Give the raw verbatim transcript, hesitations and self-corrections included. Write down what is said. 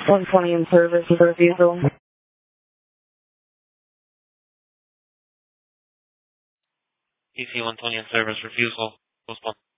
one twenty in service refusal. E C one twenty in service refusal. Postpone.